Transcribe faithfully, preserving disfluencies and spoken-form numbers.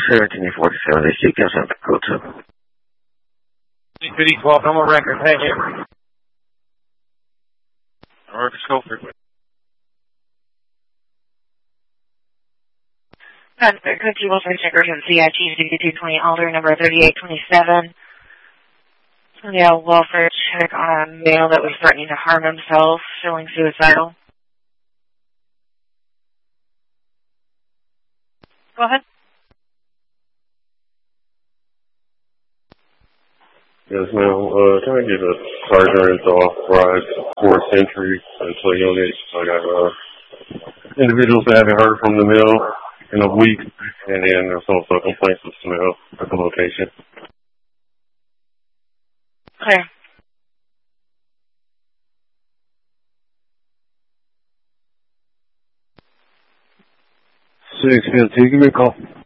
thirteen forty-seven, the C Q Santa Cota. fifty twelve, no more record. Hey, hey. Or just go for it. Cookie Wilson Checkers and C I G sixty-two twenty Alder, number thirty-eight twenty-seven. Yeah, welfare check on a male that was threatening to harm himself, feeling suicidal. Go ahead. Yes, ma'am. Uh, can I get a sergeant to authorize force entry into a unit? I got uh, individuals that haven't heard from the mill in a week, and then there's also complaints of smell at the location. Clear. six fifty-two, give me a call.